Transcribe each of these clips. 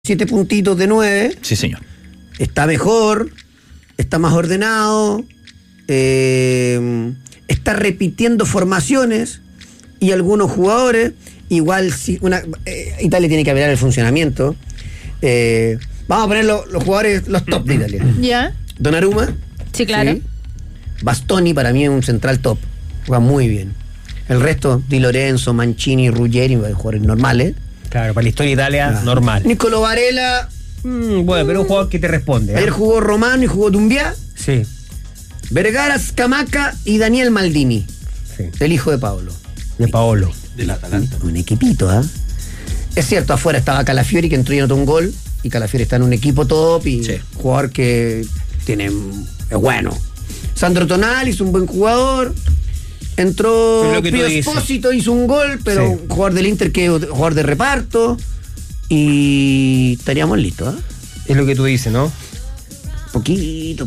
7 puntitos de 9. Sí, señor. Está mejor, está más ordenado, está repitiendo formaciones y algunos jugadores. Igual, si Italia tiene que apelar el funcionamiento. Vamos a poner los jugadores, los top de Italia. ¿Ya? Donnarumma. Sí, claro. ¿Sí? Bastoni para mí es un central top. Juega muy bien. El resto, Di Lorenzo, Mancini, Ruggeri, jugadores normales. Claro, para la historia de Italia, normal. Nicolo Varela. Bueno, pero un jugador que te responde. Ayer jugó Romano y jugó Dumbiá. Sí. Vergara, Scamacca y Daniel Maldini. Sí. El hijo de Paolo. De Paolo. Del Atalanta. Un equipito, ¿ah? Es cierto, afuera estaba Calafiori, que entró y anotó un gol. Y Calafiori está en un equipo top y sí. Jugador que es bueno. Sandro Tonali es un buen jugador. Entró Pío Espósito, hizo un gol, pero sí. Un jugador del Inter que es jugador de reparto. Y estaríamos listos, ¿eh? Es lo que tú dices, ¿no? Poquito.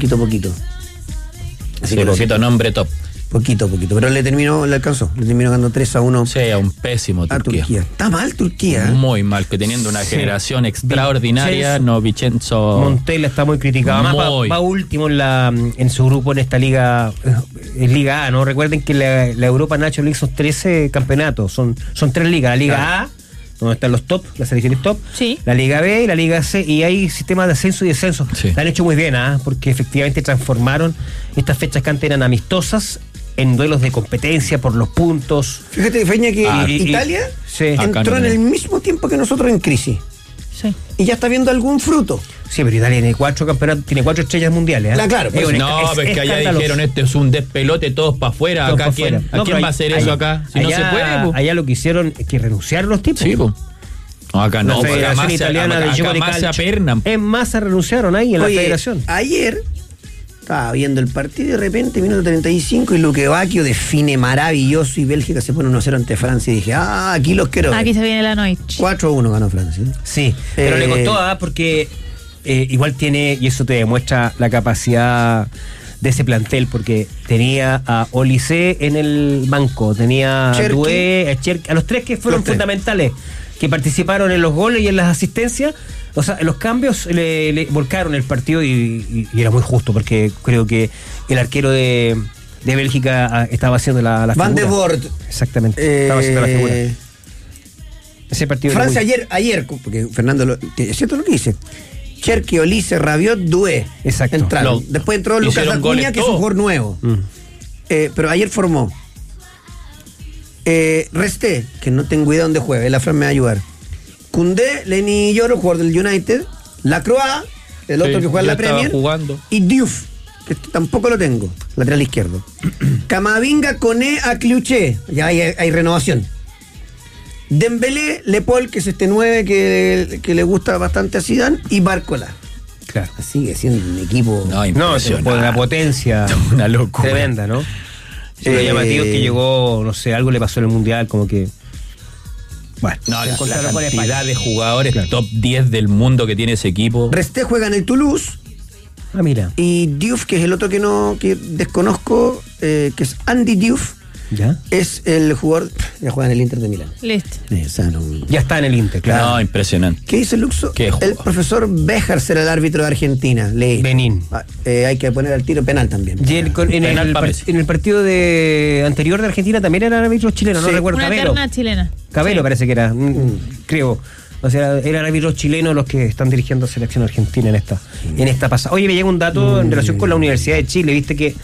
Así Sí, que poquito nombre top. Poquito. Pero le alcanzó. Le terminó ganando 3-1. Sí, a un pésimo a Turquía. Está mal Turquía. Muy mal, que teniendo una generación extraordinaria, Vincenzo, no Vicenzo. Montella está muy criticado. Además va último en su grupo en esta liga, en Liga A, ¿no? Recuerden que la Europa National League son 13 campeonatos, son 3 ligas. La Liga A, donde están los top, las selecciones top, sí. La Liga B y la Liga C, y hay sistemas de ascenso y descenso. Sí. La han hecho muy bien, porque efectivamente transformaron estas fechas que antes eran amistosas en duelos de competencia por los puntos. Fíjate, Feña, que Italia entró en el mismo tiempo que nosotros en crisis. Sí. Y ya está viendo algún fruto. Sí, pero Italia tiene 4 campeonatos, tiene 4 estrellas mundiales. Claro, pues pero es que allá dijeron este es un despelote, todos para afuera. Todos Acá pa' ¿quién? afuera. ¿A quién va a hacer eso acá? Si allá, no se puede, po. Allá lo que hicieron es que renunciaron los tipos. Sí, po. No, acá no, la Federación Italiana de Juego de Calcio. En masa renunciaron ahí en la federación. Ayer estaba viendo el partido y de repente, minuto 35, y Luque Bacchio define maravilloso y Bélgica se pone 1-0 ante Francia. Y dije, aquí los quiero. Aquí se viene la noche. 4-1 ganó Francia. Sí, pero le costó, porque igual tiene, y eso te demuestra la capacidad de ese plantel, porque tenía a Olise en el banco, tenía a Doué, a Cherki, a los 3 que fueron fundamentales, que participaron en los goles y en las asistencias. O sea, los cambios le volcaron el partido y era muy justo, porque creo que el arquero de Bélgica estaba haciendo la figura. Van de Voort. Exactamente, estaba haciendo la figura. Ese partido Francia ayer, porque Fernando, es cierto lo que dice. Cherki, Olise, Rabiot, Doué. Exacto. Entraron. Después entró Lucas Acuña, que es un jugador nuevo. Pero ayer formó Resté, que no tengo idea dónde juega, la Fran me va a ayudar. Koundé, Lenny Yoro, jugador del United. Lacroix, el otro que juega en la Premier. Jugando. Y Diouf, que tampoco lo tengo, lateral izquierdo. Camavinga, Koné, Akliuché. Ya hay renovación. Dembélé, Lepol, que es este 9 que le gusta bastante a Zidane, y Barcola. Claro. Sigue siendo un equipo. Por la potencia. Una locura. Tremenda, ¿no? Sí, lo llamativo es que llegó, no sé, algo le pasó en el Mundial, como que. Bueno, la cantidad de jugadores top 10 del mundo que tiene ese equipo. Resté juega en el Toulouse. Mira. Y Diouf, que es el otro que desconozco, que es Andy Diouf. ¿Ya? Es el jugador. Ya juega en el Inter de Milán. Listo. Ya está en el Inter, claro. No, impresionante. ¿Qué dice Luxo? El profesor Béjar será el árbitro de Argentina. Leí. Benín. Hay que poner al tiro penal también. Y en el partido anterior de Argentina también eran árbitros chilenos, sí. No recuerdo. Una terna chilena. Cabello, sí. Parece que era. Creo. O sea, eran árbitros chilenos los que están dirigiendo a selección argentina en esta pasada. Oye, me llega un dato en relación con la Universidad de Chile. Viste que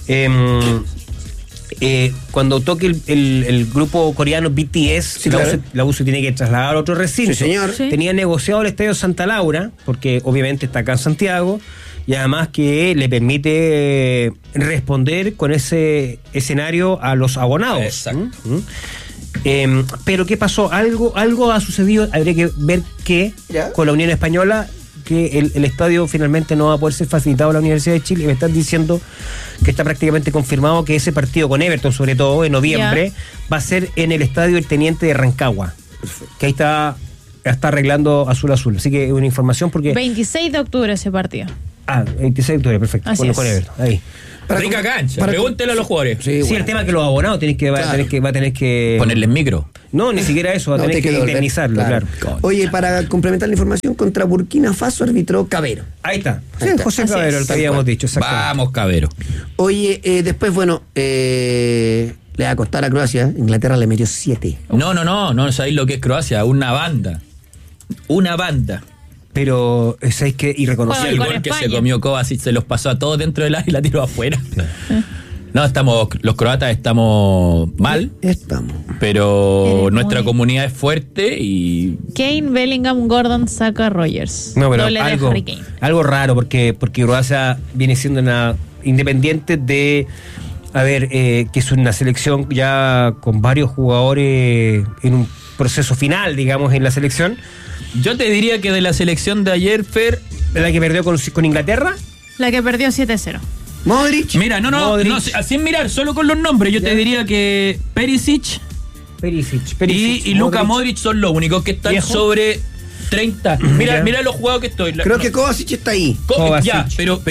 cuando toque el grupo coreano BTS, sí, la U se tiene que trasladar a otro recinto. Sí, señor. Sí. Tenía negociado el estadio Santa Laura, porque obviamente está acá en Santiago, y además que le permite responder con ese escenario a los abonados. Exacto. Pero ¿qué pasó? Algo ha sucedido, habría que ver qué con la Unión Española, que el estadio finalmente no va a poder ser facilitado a la Universidad de Chile, y me están diciendo que está prácticamente confirmado que ese partido con Everton, sobre todo en noviembre, va a ser en el estadio El Teniente de Rancagua. Perfecto. Que ahí está arreglando Azul. Así que es una información porque 26 de octubre ese partido. 26 de octubre, perfecto. Así es. Con Everton, ahí. Rica cancha, pregúntele a los jugadores. Sí, bueno. el tema es que los abonados va a tener que Ponerle en micro. No, ni siquiera eso, va a No, tener te que quedó, indemnizarlo, claro. Oye, para complementar la información, contra Burkina Faso arbitró Cabero. Ahí está. Sí, Ahí está. José Así Cabero, es. el que habíamos dicho, exactamente. Vamos, Cabero. Oye, después, bueno, le va a costar a Croacia. Inglaterra le metió 7. No sabéis lo que es Croacia, una banda. Pero ¿sabéis qué? El Irreconocible. Con gol que España. se comió Kovacic se los pasó a todos dentro del área y la tiró afuera. No, los croatas estamos mal, Estamos. pero Eres nuestra muy- comunidad es fuerte y Kane, Bellingham, Gordon, Saka, Rogers. No, pero Doble de Harry Kane. algo raro, porque Croacia viene siendo una independiente de, que es una selección ya con varios jugadores en un proceso final, digamos, en la selección. yo te diría que de la selección de ayer, Fer, La que perdió con Inglaterra. La que perdió 7-0. Modric. mira, Modric. no, sin mirar, solo con los nombres, yo te diría que Perisic Perisic, y Luka Modric son los únicos que están Viejo. sobre 30. Mira los jugados que estoy. Creo que Kovacic está ahí. Kovacic. Ya,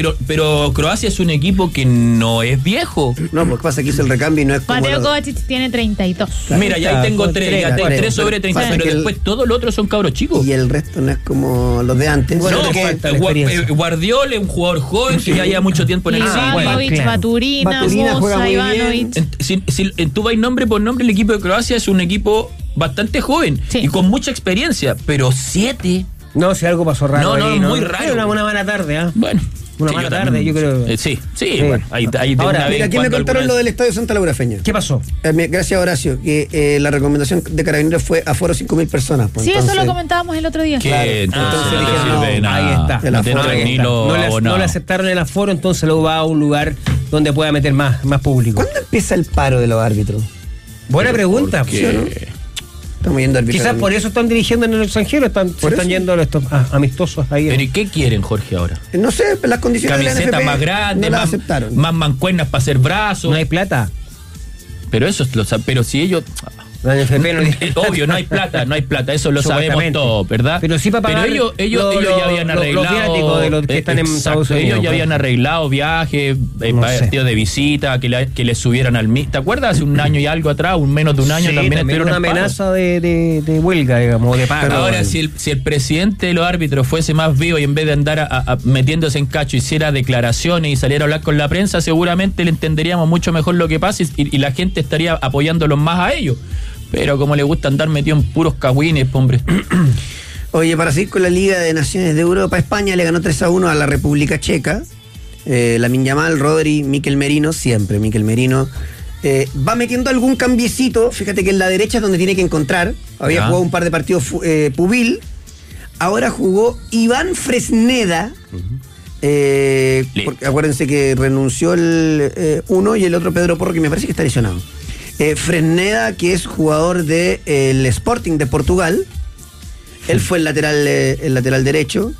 pero Croacia es un equipo que no es viejo. No, porque pasa que hizo el recambio y no es como. Mateo los- Kovacic tiene 32. Mira, ya ahí tengo con 3, tres, ya tengo tres. 3 sobre 30, Pasa pero que el- después todos los otros son cabros chicos. Y el resto no es como los de antes. Bueno, No, te falta la Gua- experiencia. Guardiola es un jugador joven que ya lleva mucho tiempo en el Ivanovic, bueno, claro. Baturina, Baturina juega Musa, muy bien. Ivanovic. Si tú vas nombre por nombre, el equipo de Croacia es un equipo bastante joven Sí. y con mucha experiencia, pero 7. No, si algo pasó raro. No, ahí, muy raro. Era una mala tarde, ¿ah? Bueno. Una sí, mala yo tarde, también- yo creo. Sí, Sí. bueno, ahí de Ahora, una vez Mira, en aquí me cuando contaron alguna lo vez- del Estadio Santa Laura Feña. ¿Qué pasó? Gracias, Horacio, que la recomendación de Carabineros fue aforo 5.000 personas. Pues, Sí, eso entonces- lo comentábamos el otro día. Que Claro. entonces Entonces no te dijeron, sirve de no, nada. ahí está. El No aforo te ahí ni está. los No le abonados. aceptaron el aforo, entonces luego va a un lugar donde pueda meter más público. ¿Cuándo empieza el paro de los árbitros? Buena pregunta. ¿Por ¿Sí o no? qué? Estamos yendo a arbitrar. Quizás por eso están dirigiendo en el extranjero, se están eso? yendo a estos amistosos ahí. Pero ¿y qué quieren, Jorge, ahora? No sé, las condiciones de la Camisetas NFP más grandes, no las más, aceptaron. más mancuernas para hacer brazos. No hay plata. Pero eso pero si ellos. La NFP no Obvio, no hay plata, eso lo sabemos Supuestamente. todos, ¿verdad? Pero sí para pagar ellos ya habían los arreglado. viáticos de los que están en Estados Unidos, Ellos ya claro. habían arreglado viajes, No sé. partidos de visita, que les subieran al MIS. ¿Te acuerdas? Hace un año y algo atrás, menos de un año, Sí, también también estuvieron una en paro. amenaza de huelga, digamos, de paro. Ahora, si el presidente de los árbitros fuese más vivo y en vez de andar metiéndose en cacho, hiciera declaraciones y saliera a hablar con la prensa, seguramente le entenderíamos mucho mejor lo que pasa y la gente estaría apoyándolos más a ellos. Pero como le gusta andar metido en puros cagüines, hombre. Oye, para seguir con la Liga de Naciones de Europa, España le ganó 3-1 a la República Checa. Lamine Yamal, Rodri, Mikel Merino, siempre Mikel Merino. Va metiendo algún cambiecito. Fíjate que en la derecha es donde tiene que encontrar. Había Ya. jugado un par de partidos Pubil. Ahora jugó Iván Fresneda. Porque acuérdense que renunció el uno y el otro Pedro Porro, que me parece que está lesionado. Fresneda, que es jugador del Sporting de Portugal. Él fue el lateral derecho.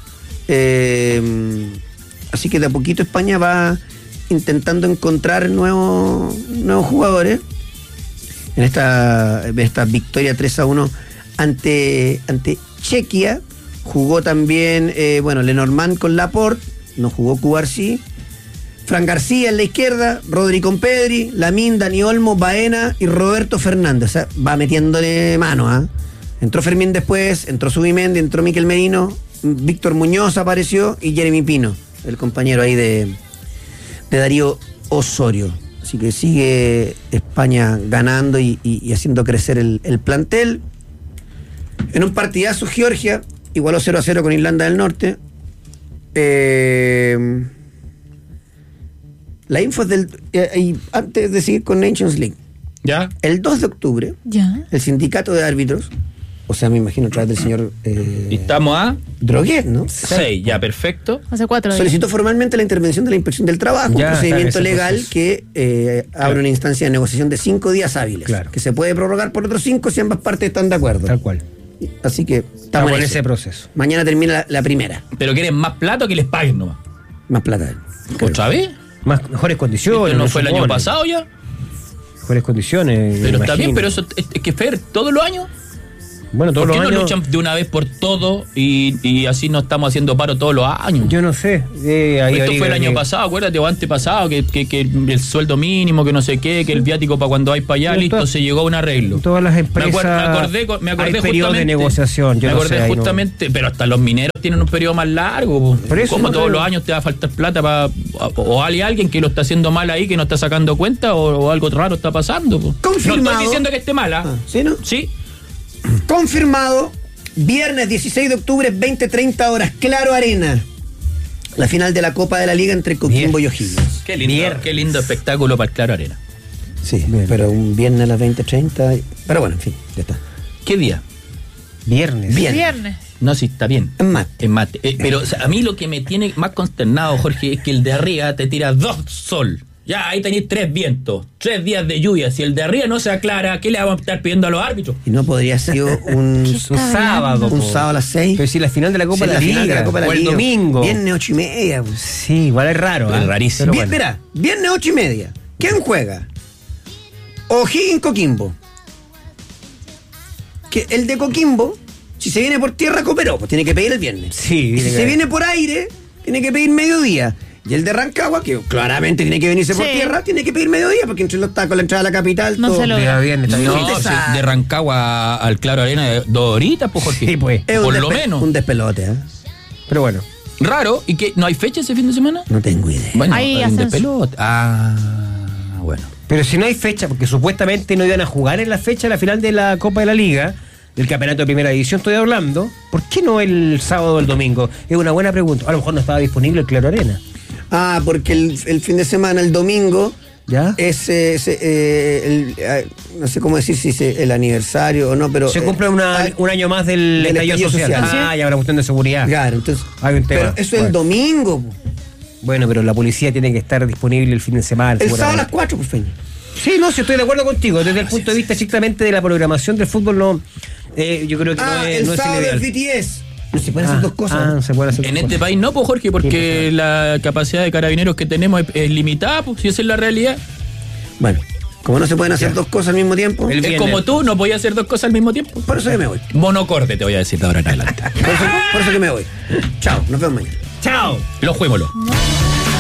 Así que de a poquito España va intentando encontrar nuevos jugadores. En esta victoria 3-1 ante Chequia. Jugó también, Lenormand con Laporte. No jugó Cubarsí. Fran García en la izquierda, Rodri con Pedri, Lamine, Dani Olmo, Baena y Roberto Fernández. O sea, va metiéndole mano, ¿ah? Entró Fermín después, entró Subimendi, entró Mikel Merino, Víctor Muñoz apareció y Jeremy Pino, el compañero ahí de Darío Osorio. Así que sigue España ganando y haciendo crecer el plantel. En un partidazo, Georgia igualó 0-0 con Irlanda del Norte. La info es y antes de seguir con Nations League. ¿Ya? El 2 de octubre, Ya. el sindicato de árbitros, o sea, me imagino a través del señor Y estamos a Droguet, ¿no? 6, ya, perfecto. Hace 4 días. Solicitó formalmente la intervención de la Inspección del Trabajo, Ya, un procedimiento está en ese legal proceso. que abre una instancia de negociación de 5 días hábiles, Claro. que se puede prorrogar por otros 5 si ambas partes están de acuerdo. Tal cual. Así que Estamos estamos en en ese eso. proceso. Mañana termina la primera. Pero quieren más plata o que les paguen nomás. Más plata. ¿Otra vez? Mejores condiciones. ¿Esto no me fue el año supone. pasado ya? Mejores condiciones. Pero me está bien, imagino. pero eso es que Fer, todos los años. Bueno, todos ¿Por qué los no años. luchan de una vez por todo y así no estamos haciendo paro todos los años? Yo no sé. Esto fue el año pasado, acuérdate, o antepasado, que el sueldo mínimo, que no sé qué, que el viático para cuando hay para allá, Pero listo, todas- se llegó a un arreglo. Todas las empresas. Me acordé hay periodos de negociación. Yo me no acordé sé, ahí no- justamente, pero hasta los mineros tienen un periodo más largo. Po. Por eso ¿Cómo no todos creo. los años te va a faltar plata o hay alguien que lo está haciendo mal ahí, que no está sacando cuenta o algo raro está pasando? Po. Confirmado. No estoy diciendo que esté mala. ¿Sí, no? Sí. Confirmado, viernes 16 de octubre, 20-30 horas, Claro Arena. La final de la Copa de la Liga entre Coquimbo y O'Higgins. Qué lindo espectáculo para el Claro Arena. Sí, Bien. pero un viernes a las 20:30. Pero bueno, en fin, ya está. ¿Qué día? Viernes. Bien. Viernes. No, sí, está bien. En mate. En mate. Pero o sea, a mí lo que me tiene más consternado, Jorge, es que el de arriba te tira 2 sol. Ya, ahí tenéis 3 vientos, 3 días de lluvia. Si el de arriba no se aclara, ¿qué le vamos a estar pidiendo a los árbitros? Y no podría ser un sábado. un po. sábado a las 6. Pero si la final de la Copa Sí, de la final Liga. de la Copa de la o el Liga. domingo. Viernes 8:30. Pues. Sí, igual es raro. Es rarísimo. Pero bueno. Mira, viernes 8:30. ¿Quién juega? O'Higgins Coquimbo. Que el de Coquimbo, si se viene por tierra, cooperó, pues tiene que pedir el viernes. Sí, Y tiene si que- se viene por aire, tiene que pedir mediodía. Y el de Rancagua, que claramente tiene que venirse por Sí. tierra, tiene que pedir mediodía, porque entre los tacos, la entrada a la capital, No todo. se lo- Está bien, está bien. No, te si sabe. de Rancagua al Claro Arena 2 horitas, pues Jorge. Sí, pues. Es un Por lo menos. un despelote, ¿eh? Pero bueno. Raro, ¿y que no hay fecha ese fin de semana? No tengo idea. Bueno, Hay un ascenso. despelote. Bueno. Pero si no hay fecha, porque supuestamente no iban a jugar en la fecha de la final de la Copa de la Liga, del campeonato de primera división, estoy hablando, ¿por qué no el sábado o el domingo? Es una buena pregunta. A lo mejor no estaba disponible el Claro Arena. Ah, porque el fin de semana, el domingo, ¿Ya? es no sé cómo decir si es el aniversario o no, pero Se cumple un año más del estallido social. social. Ah, ya, una cuestión de seguridad. Claro, entonces. Hay un tema. Pero eso es el Bueno. domingo. Po. Bueno, pero la policía tiene que estar disponible el fin de semana. El sábado a las seguramente. 4, pues, Feña. Sí, no, sí, estoy de acuerdo contigo. Desde el punto de vista estrictamente de la programación del fútbol, no, yo creo que no El es sábado el del ideal. BTS. No se pueden hacer dos cosas. no se pueden hacer En dos este cosas. país no, pues Jorge, porque la capacidad de carabineros que tenemos es limitada, pues si esa es la realidad. Bueno, como no se pueden hacer Ya. dos cosas al mismo tiempo, El Es viernes. como tú, no podías hacer 2 cosas al mismo tiempo. por eso que me voy. Monocorde te voy a decir de ahora en adelante. Por eso que me voy. Chao, nos vemos mañana. ¡Chao! Los juémoslo.